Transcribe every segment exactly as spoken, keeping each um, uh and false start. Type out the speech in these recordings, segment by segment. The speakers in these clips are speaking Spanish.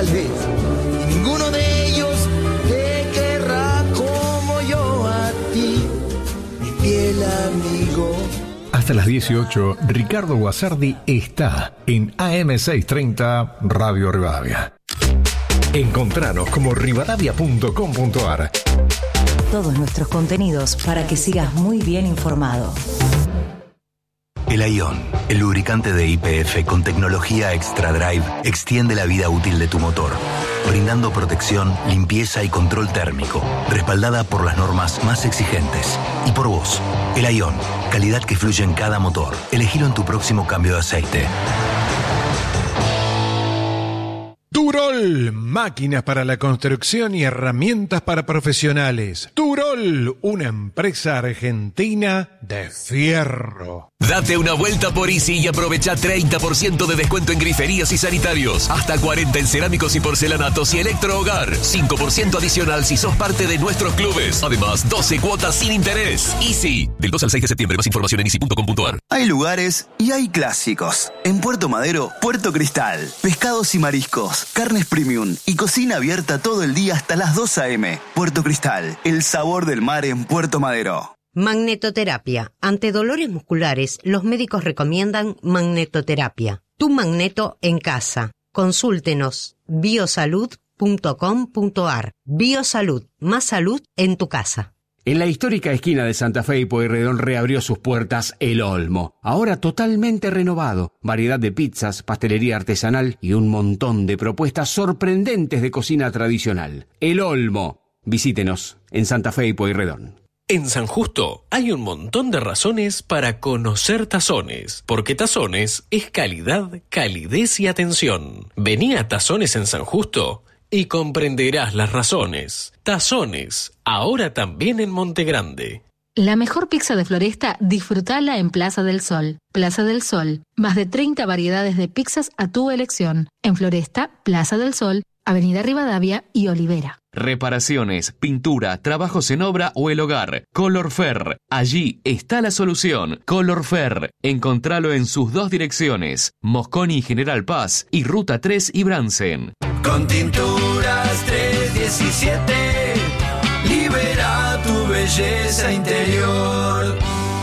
tal vez. Y ninguno de ellos te querrá como yo a ti, mi fiel amigo. Hasta las dieciocho, Ricardo Guasardi está en A M seiscientos treinta Radio Rivadavia. Encontranos como rivadavia punto com punto ar. Todos nuestros contenidos para que sigas muy bien informado. El Aion, el lubricante de Y P F con tecnología Extra Drive, extiende la vida útil de tu motor, brindando protección, limpieza y control térmico, respaldada por las normas más exigentes. Y por vos, el Aion, calidad que fluye en cada motor. Elegilo en tu próximo cambio de aceite. Turol, máquinas para la construcción y herramientas para profesionales. Turol, una empresa argentina de fierro. Date una vuelta por Easy y aprovecha treinta por ciento de descuento en griferías y sanitarios. Hasta cuarenta en cerámicos y porcelanatos y electrohogar. cinco por ciento adicional si sos parte de nuestros clubes. Además, doce cuotas sin interés. Easy. Del dos al seis de septiembre. Más información en easy punto com punto ar. Hay lugares y hay clásicos. En Puerto Madero, Puerto Cristal. Pescados y mariscos, carnes premium y cocina abierta todo el día hasta las dos a eme. Puerto Cristal. El sabor del mar en Puerto Madero. Magnetoterapia. Ante dolores musculares, los médicos recomiendan magnetoterapia. Tu magneto en casa. Consúltenos biosalud punto com punto ar. Biosalud. Más salud en tu casa. En la histórica esquina de Santa Fe y Pueyrredón reabrió sus puertas El Olmo. Ahora totalmente renovado. Variedad de pizzas, pastelería artesanal y un montón de propuestas sorprendentes de cocina tradicional. El Olmo. Visítenos en Santa Fe y Pueyrredón. En San Justo hay un montón de razones para conocer Tazones, porque Tazones es calidad, calidez y atención. Vení a Tazones en San Justo y comprenderás las razones. Tazones, ahora también en Monte Grande. La mejor pizza de Floresta, disfrutala en Plaza del Sol. Plaza del Sol, más de treinta variedades de pizzas a tu elección. En Floresta, Plaza del Sol, Avenida Rivadavia y Olivera. Reparaciones, pintura, trabajos en obra o el hogar. Colorfer. Allí está la solución. Colorfer. Encontralo en sus dos direcciones. Mosconi y General Paz y Ruta tres y Bransen. Con Tinturas trescientos diecisiete, libera tu belleza interior.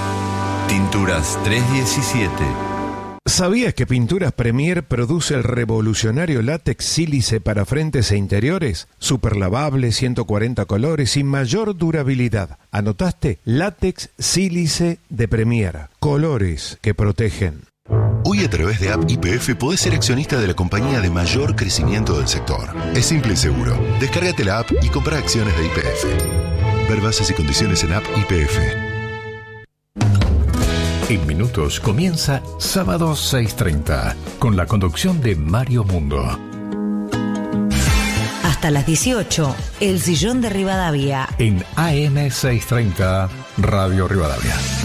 Tinturas trescientos diecisiete. ¿Sabías que Pinturas Premier produce el revolucionario látex sílice para frentes e interiores? Super lavable, ciento cuarenta colores y mayor durabilidad. ¿Anotaste? Látex sílice de Premier. Colores que protegen. Hoy a través de App Y P F podés ser accionista de la compañía de mayor crecimiento del sector. Es simple y seguro. Descárgate la app y compra acciones de Y P F. Ver bases y condiciones en App Y P F. En minutos comienza Sábado seis treinta con la conducción de Mario Mundo. Hasta las dieciocho, El Sillón de Rivadavia. En A M seiscientos treinta Radio Rivadavia.